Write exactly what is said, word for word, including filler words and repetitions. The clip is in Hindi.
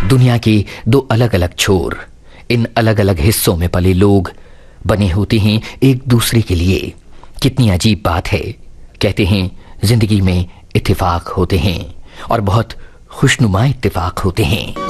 दुनिया के दो अलग अलग छोर, इन अलग अलग हिस्सों में पले लोग बने होते हैं एक दूसरे के लिए। कितनी अजीब बात है। कहते हैं जिंदगी में इत्तेफाक होते हैं और बहुत खुशनुमा इत्तेफाक होते हैं।